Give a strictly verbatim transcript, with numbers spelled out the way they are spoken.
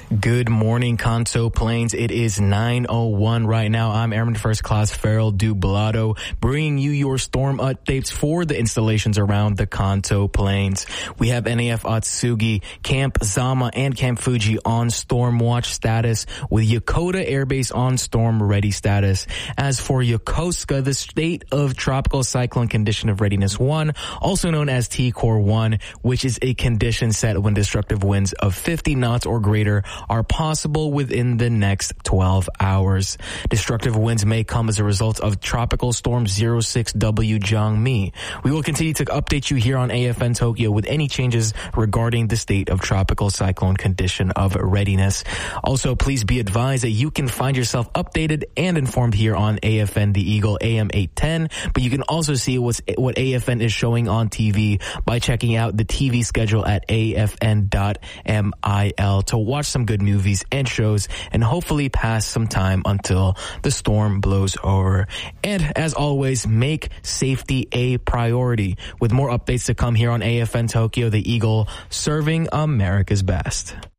Good morning, Kanto Plains. It is nine oh one right now. I'm Airman First Class Farrell Dublado, bringing you your storm updates for the installations around the Kanto Plains. We have N A F Atsugi, Camp Zama, and Camp Fuji on storm watch status, with Yokota Air Base on storm ready status. As for Yokosuka, the state of tropical cyclone condition of readiness one, also known as T Core one, which is a condition set when destructive winds of fifty knots or greater are possible within the next twelve hours. Destructive winds may come as a result of Tropical Storm zero six W Jangmi. We will continue to update you here on A F N Tokyo with any changes regarding the state of tropical cyclone condition of readiness. Also, please be advised that you can find yourself updated and informed here on A F N The Eagle A M eight ten, but you can also see what's, what A F N is showing on T V by checking out the T V schedule at A F N dot mil to watch some good movies and shows and hopefully pass some time until the storm blows over. And as always, make safety a priority. With more updates to come here on A F N Tokyo, the Eagle, serving America's best.